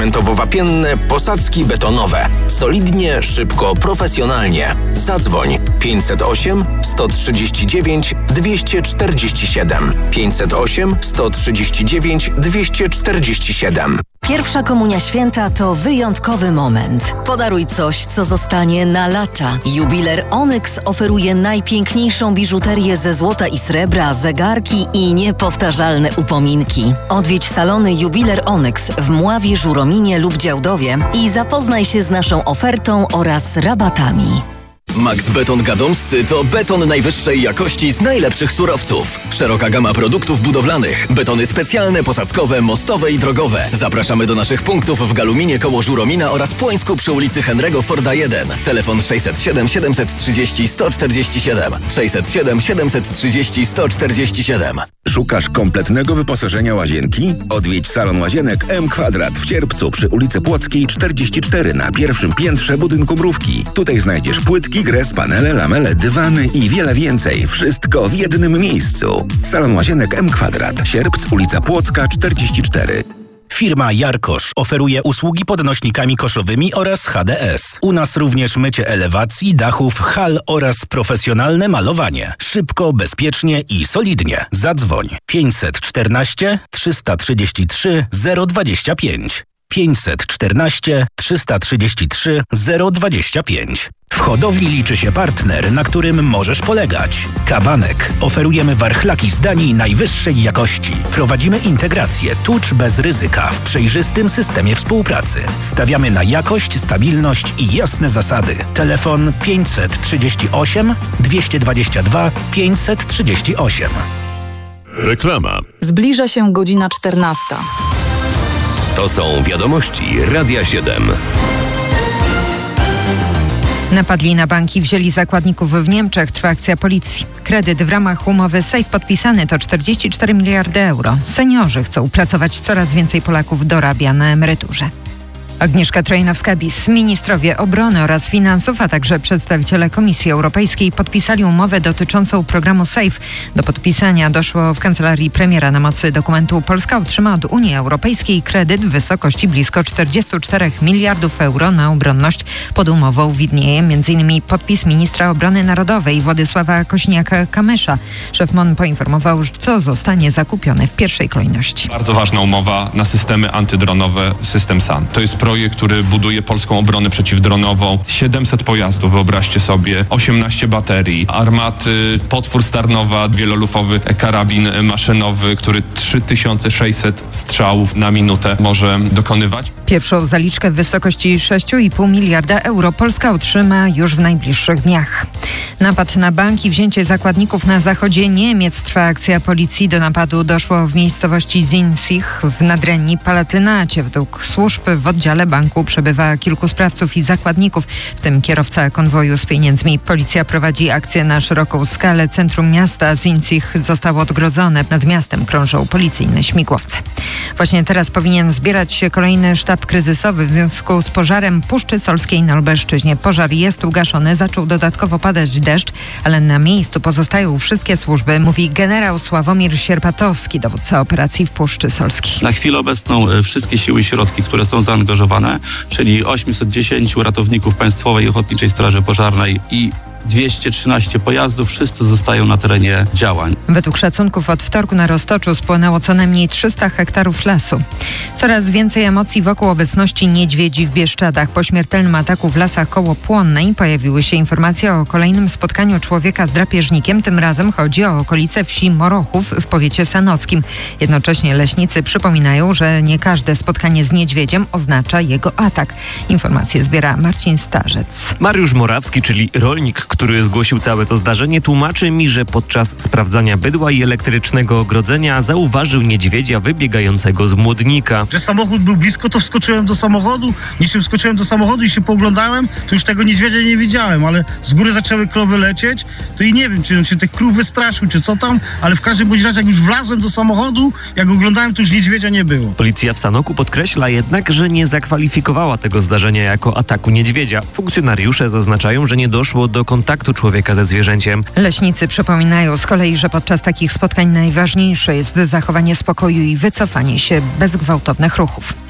cementowo-wapienne, posadzki betonowe. Solidnie, szybko, profesjonalnie. Zadzwoń 508 139 247 508 139 247. Pierwsza komunia święta to wyjątkowy moment. Podaruj coś, co zostanie na lata. Jubiler Onyx oferuje najpiękniejszą biżuterię ze złota i srebra, zegarki i niepowtarzalne upominki. Odwiedź salony Jubiler Onyx w Mławie, Żurominie lub Działdowie i zapoznaj się z naszą ofertą oraz rabatami. Max Beton Gadomscy to beton najwyższej jakości z najlepszych surowców. Szeroka gama produktów budowlanych. Betony specjalne, posadzkowe, mostowe i drogowe. Zapraszamy do naszych punktów w Galuminie koło Żuromina oraz Płońsku przy ulicy Henry'ego Forda 1. Telefon 607 730 147. 607 730 147. Szukasz kompletnego wyposażenia łazienki? Odwiedź salon łazienek M Kwadrat w Cierpcu przy ulicy Płockiej 44 na pierwszym piętrze budynku Mrówki. Tutaj znajdziesz płytki, gres, panele, lamele, dywany i wiele więcej. Wszystko w jednym miejscu. Salon łazienek M Kwadrat. Sierpc, ulica Płocka 44. Firma Jarkosz oferuje usługi podnośnikami koszowymi oraz HDS. U nas również mycie elewacji, dachów, hal oraz profesjonalne malowanie. Szybko, bezpiecznie i solidnie. Zadzwoń 514 333 025. 514 333 025. W hodowli liczy się partner, na którym możesz polegać. Kabanek. Oferujemy warchlaki z Danii najwyższej jakości. Prowadzimy integrację tucz bez ryzyka w przejrzystym systemie współpracy. Stawiamy na jakość, stabilność i jasne zasady. Telefon 538 222 538. Reklama. Zbliża się godzina 14. To są wiadomości Radia 7. Napadli na banki, wzięli zakładników w Niemczech. Trwa akcja policji. Kredyt w ramach umowy SAFE podpisany to 44 miliardy euro. Seniorzy chcą pracować, coraz więcej Polaków dorabia na emeryturze. Agnieszka Trojanowska-Bis, ministrowie obrony oraz finansów, a także przedstawiciele Komisji Europejskiej podpisali umowę dotyczącą programu SAFE. Do podpisania doszło w kancelarii premiera. Na mocy dokumentu Polska otrzyma od Unii Europejskiej kredyt w wysokości blisko 44 miliardów euro na obronność. Pod umową widnieje m.in. podpis ministra obrony narodowej Władysława Kosiniaka-Kamysza. Szef MON poinformował, co zostanie zakupione w pierwszej kolejności. Bardzo ważna umowa na systemy antydronowe, system SAN. To jest projekt, który buduje polską obronę przeciwdronową. 700 pojazdów, wyobraźcie sobie, 18 baterii, armaty, potwór Starnowa, wielolufowy karabin maszynowy, który 3600 strzałów na minutę może dokonywać. Pierwszą zaliczkę w wysokości 6,5 miliarda euro Polska otrzyma już w najbliższych dniach. Napad na banki, wzięcie zakładników na zachodzie Niemiec. Trwa akcja policji. Do napadu doszło w miejscowości Zinzig w Nadrenii Palatynacie. Według służb w oddziale banku przebywa kilku sprawców i zakładników, w tym kierowca konwoju z pieniędzmi. Policja prowadzi akcję na szeroką skalę. Centrum miasta Zinzig zostało odgrodzone. Nad miastem krążą policyjne śmigłowce. Właśnie teraz powinien zbierać się kolejny sztab kryzysowy w związku z pożarem Puszczy Solskiej na Lubelszczyźnie. Pożar jest ugaszony, zaczął dodatkowo padać deszcz, ale na miejscu pozostają wszystkie służby, mówi generał Sławomir Sierpatowski, dowódca operacji w Puszczy Solskiej. Na chwilę obecną wszystkie siły i środki, które są zaangażowane, czyli 810 ratowników Państwowej Ochotniczej Straży Pożarnej i 213 pojazdów, wszyscy zostają na terenie działań. Według szacunków od wtorku na Roztoczu spłonęło co najmniej 300 hektarów lasu. Coraz więcej emocji wokół obecności niedźwiedzi w Bieszczadach. Po śmiertelnym ataku w lasach koło Płonnej pojawiły się informacje o kolejnym spotkaniu człowieka z drapieżnikiem. Tym razem chodzi o okolice wsi Morochów w powiecie sanockim. Jednocześnie leśnicy przypominają, że nie każde spotkanie z niedźwiedziem oznacza jego atak. Informacje zbiera Marcin Starzec. Mariusz Morawski, czyli rolnik, który zgłosił całe to zdarzenie, tłumaczy mi, że podczas sprawdzania bydła i elektrycznego ogrodzenia zauważył niedźwiedzia wybiegającego z młodnika. Że samochód był blisko, to wskoczyłem do samochodu. Niczym wskoczyłem do samochodu i się pooglądałem, to już tego niedźwiedzia nie widziałem, ale z góry zaczęły krowy lecieć, to i nie wiem, czy on się tych krów wystraszył, czy co tam, ale w każdym bądź razie, jak już wlazłem do samochodu, jak oglądałem, to już niedźwiedzia nie było. Policja w Sanoku podkreśla jednak, że nie zakwalifikowała tego zdarzenia jako ataku niedźwiedzia. Funkcjonariusze zaznaczają, że nie doszło do kontaktu człowieka ze zwierzęciem. Leśnicy przypominają z kolei, że podczas takich spotkań najważniejsze jest zachowanie spokoju i wycofanie się bez gwałtownych ruchów.